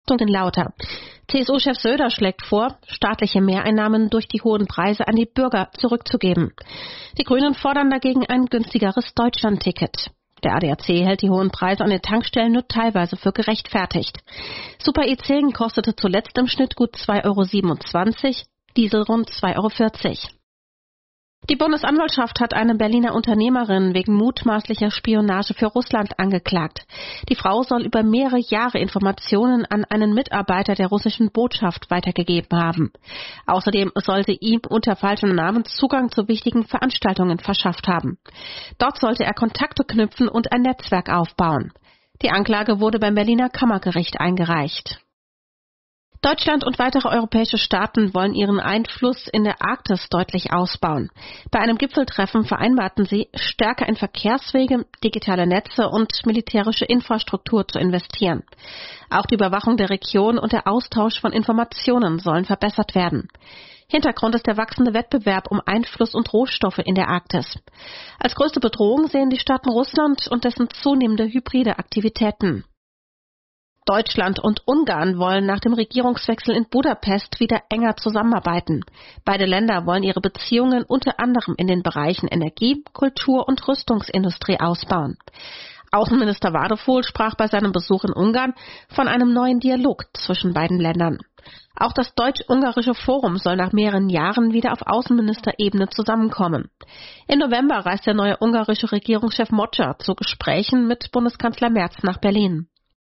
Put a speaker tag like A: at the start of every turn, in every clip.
A: Entlastungen lauter. CSU-Chef Söder schlägt vor, staatliche Mehreinnahmen durch die hohen Preise an die Bürger zurückzugeben. Die Grünen fordern dagegen ein günstigeres Deutschland-Ticket. Der ADAC hält die hohen Preise an den Tankstellen nur teilweise für gerechtfertigt. Super E10 kostete zuletzt im Schnitt gut 2,27 €, Diesel rund 2,40 €. Die Bundesanwaltschaft hat eine Berliner Unternehmerin wegen mutmaßlicher Spionage für Russland angeklagt. Die Frau soll über mehrere Jahre Informationen an einen Mitarbeiter der russischen Botschaft weitergegeben haben. Außerdem soll sie ihm unter falschem Namen Zugang zu wichtigen Veranstaltungen verschafft haben. Dort sollte er Kontakte knüpfen und ein Netzwerk aufbauen. Die Anklage wurde beim Berliner Kammergericht eingereicht. Deutschland und weitere europäische Staaten wollen ihren Einfluss in der Arktis deutlich ausbauen. Bei einem Gipfeltreffen vereinbarten sie, stärker in Verkehrswege, digitale Netze und militärische Infrastruktur zu investieren. Auch die Überwachung der Region und der Austausch von Informationen sollen verbessert werden. Hintergrund ist der wachsende Wettbewerb um Einfluss und Rohstoffe in der Arktis. Als größte Bedrohung sehen die Staaten Russland und dessen zunehmende hybride Aktivitäten. Deutschland und Ungarn wollen nach dem Regierungswechsel in Budapest wieder enger zusammenarbeiten. Beide Länder wollen ihre Beziehungen unter anderem in den Bereichen Energie, Kultur und Rüstungsindustrie ausbauen. Außenminister Wadefuhl sprach bei seinem Besuch in Ungarn von einem neuen Dialog zwischen beiden Ländern. Auch das Deutsch-Ungarische Forum soll nach mehreren Jahren wieder auf Außenministerebene zusammenkommen. Im November reist der neue ungarische Regierungschef Mocsa zu Gesprächen mit Bundeskanzler Merz nach Berlin.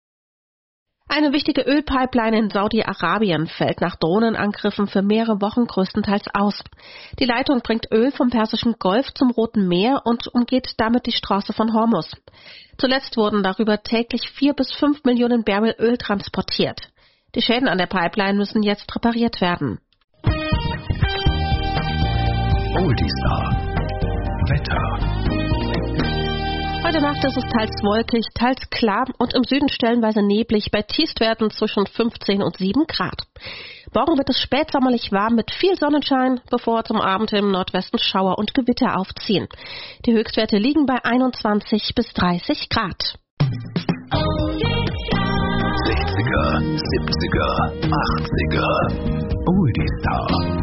A: Eine wichtige Ölpipeline in Saudi-Arabien fällt nach Drohnenangriffen für mehrere Wochen größtenteils aus. Die Leitung bringt Öl vom Persischen Golf zum Roten Meer und umgeht damit die Straße von Hormuz. Zuletzt wurden darüber täglich 4 bis 5 Millionen Barrel Öl transportiert. Die Schäden an der Pipeline müssen jetzt repariert werden.
B: Oldistar. Wetter.
A: Heute Nacht ist es teils wolkig, teils klar und im Süden stellenweise neblig bei Tiefstwerten zwischen 15 und 7 Grad. Morgen wird es spätsommerlich warm mit viel Sonnenschein, bevor zum Abend im Nordwesten Schauer und Gewitter aufziehen. Die Höchstwerte liegen bei 21 bis 30 Grad.
B: 60er, 70er, 80er. Oldistar.